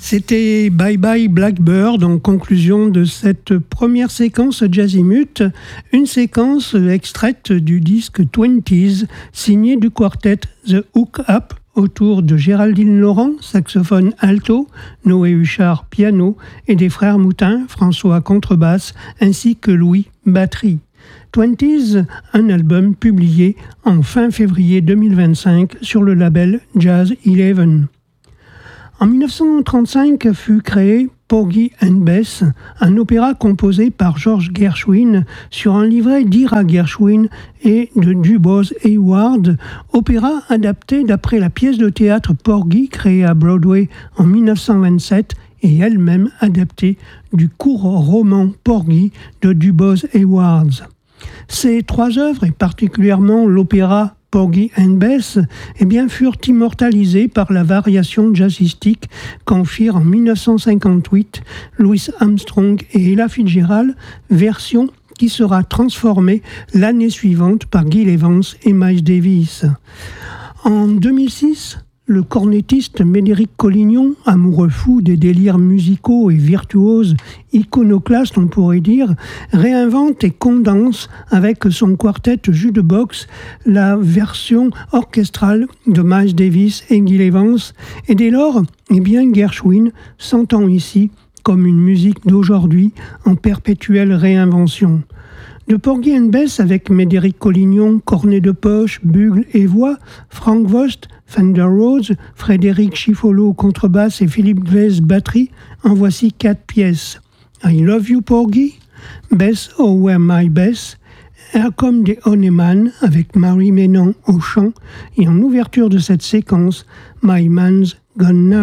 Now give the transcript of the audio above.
C'était Bye Bye Blackbird en conclusion de cette première séquence Jazzimut, une séquence extraite du disque 20s signé du quartet The Hook Up autour de Géraldine Laurent, saxophone alto, Noé Huchard, piano et des frères Moutin, François contrebasse ainsi que Louis, batterie. 20s, un album publié en fin février 2025 sur le label Jazz 11. En 1935 fut créé Porgy and Bess, un opéra composé par George Gershwin sur un livret d'Ira Gershwin et de DuBois Hayward, opéra adapté d'après la pièce de théâtre Porgy créée à Broadway en 1927 et elle-même adaptée du court roman Porgy de DuBois Hayward. Ces trois œuvres, et particulièrement l'opéra Porgy and Bess, furent immortalisées par la variation jazzistique qu'en firent en 1958 Louis Armstrong et Ella Fitzgerald, version qui sera transformée l'année suivante par Gil Evans et Miles Davis. En 2006, le cornettiste Médéric Collignon, amoureux fou des délires musicaux et virtuose, iconoclaste on pourrait dire, réinvente et condense avec son quartet jukebox la version orchestrale de Miles Davis et Gil Evans, et dès lors, Gershwin s'entend ici comme une musique d'aujourd'hui en perpétuelle réinvention. De Porgy and Bess avec Médéric Collignon, cornet de poche, bugle et voix, Frank Vost, Fender Rhodes, Frédéric Chifolo contrebasse et Philippe Glaise batterie, en voici 4 pièces. I Love You Porgy, Bess Oh Where My Bess, Here Come the Honeyman avec Marie Ménan au chant et en ouverture de cette séquence, My Man's Gone Now.